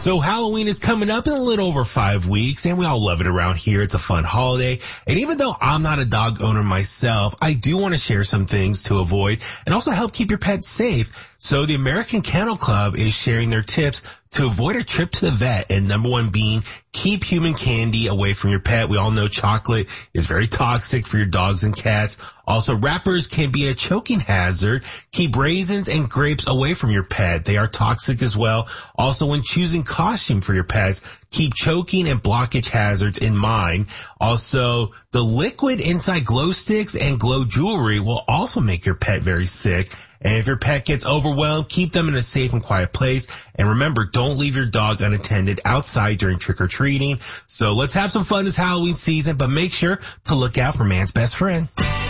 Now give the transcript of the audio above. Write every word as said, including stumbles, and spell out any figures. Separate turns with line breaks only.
So Halloween is coming up in a little over five weeks, and we all love it around here. It's a fun holiday. And even though I'm not a dog owner myself, I do want to share some things to avoid and also help keep your pet safe. So the American Kennel Club is sharing their tips to avoid a trip to the vet, and number one being keep human candy away from your pet. We all know chocolate is very toxic for your dogs and cats. Also, wrappers can be a choking hazard. Keep raisins and grapes away from your pet. They are toxic as well. Also, when choosing costume for your pets, keep choking and blockage hazards in mind. Also, the liquid inside glow sticks and glow jewelry will also make your pet very sick. And if your pet gets overwhelmed, keep them in a safe and quiet place. And remember, don't leave your dog unattended outside during trick-or-treating. So let's have some fun this Halloween season, but make sure to look out for man's best friend.